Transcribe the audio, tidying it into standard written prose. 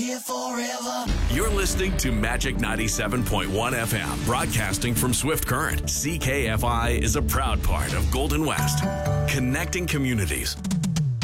Here forever. You're listening to Magic 97.1 FM, broadcasting from Swift Current. CKFI is a proud part of Golden West, connecting communities.